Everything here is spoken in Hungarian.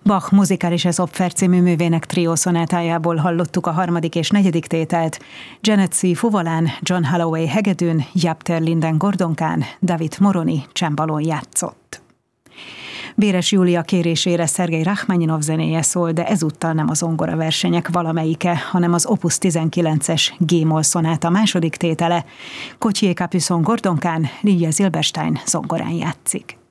Bach Musikális Opfer című művének trió szonátájából hallottuk a harmadik és negyedik tételt. Janet C. fuvolán, John Holloway hegedűn, Jaap ter Linden gordonkán, David Moroni csembalón játszott. Béres Júlia kérésére Szergej Rachmaninov zenéje szól, de ezúttal nem a zongoraversenyek valamelyike, hanem az Opus 19-es G-moll szonáta második tétele. Gauthier Capuçon gordonkán, Lidia Zilberstein zongorán játszik.